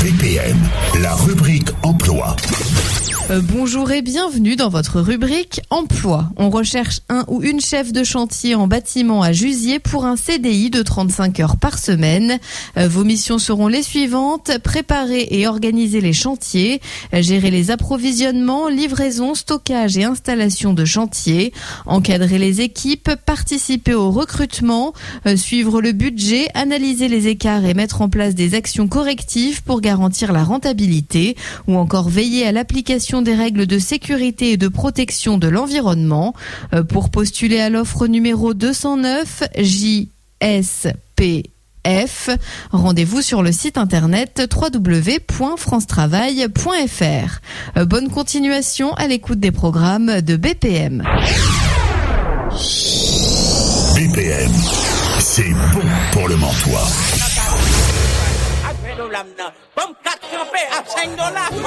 BPM, la rubrique emploi. Bonjour et bienvenue dans votre rubrique emploi. On recherche un ou une chef de chantier en bâtiment à Jusier pour un CDI de 35 heures par semaine. Vos missions seront les suivantes: préparer et organiser les chantiers, gérer les approvisionnements, livraison, stockage et installation de chantier, encadrer les équipes, participer au recrutement, suivre le budget, analyser les écarts et mettre en place des actions correctives pour garantir la rentabilité, ou encore veiller à l'application des règles de sécurité et de protection de l'environnement. Pour postuler à l'offre numéro 209 JSPF, rendez-vous sur le site internet www.francetravail.fr. Bonne continuation à l'écoute des programmes de BPM. BPM, c'est bon pour le Mantois.